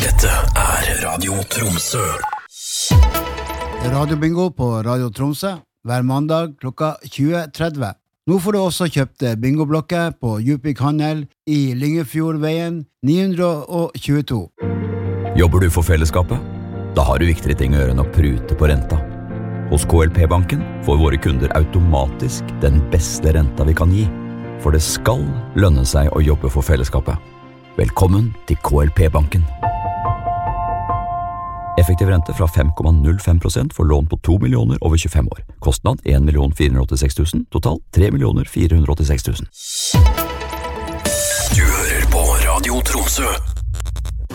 Dette Radio Tromsø. Radiobingo på Radio Tromsø hver mandag klokka 20:30. Nå får du også kjøpt bingoblokker på Djupvik Handel i Lyngefjordveien 922. Jobber du for fellesskapet? Da har du viktigere ting å gjøre enn å prute på renta. Hos KLP-banken får våre kunder automatisk den beste renta vi kan gi. For det skal lønne seg å jobbe for fellesskapet. Velkommen til KLP-banken. Effektiv rente fra 5,05% for lån på 2 millioner over 25 år. Kostnad 1 486 000, total 3 486 000. Du hører på Radio Tromsø.